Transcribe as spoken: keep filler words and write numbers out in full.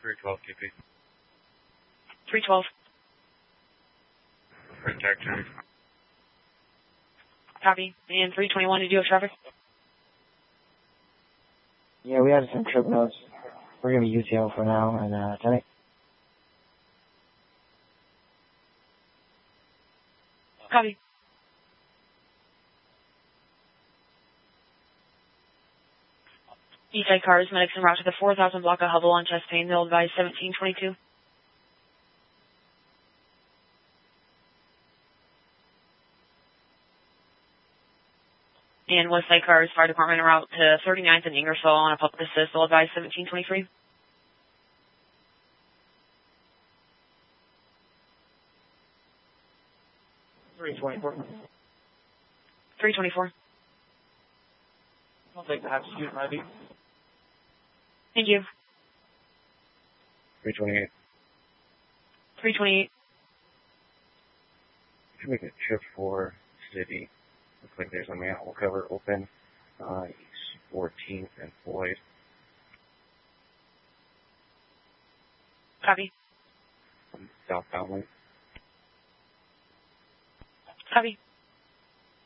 three twelve T P. three twelve. Protection. Copy. And three twenty-one, did you have traffic? Yeah, we had some trip notes. We're going to be U T L for now, and uh, ten eight. Copy. Eastside cars, medics en route to the four thousand block of Hubble on chest pain. They'll advise seventeen twenty-two. And Westside cars, fire department en route to thirty-ninth and Ingersoll on a public assist. They'll advise seventeen twenty-three. three twenty-four. three twenty-four. I'll take the half shoot my beat. Thank you. three twenty-eight. three twenty-eight. Should make a trip for city. Looks like there's a manhole cover open. Uh, East fourteenth and Floyd. Copy. Southbound lane. Copy.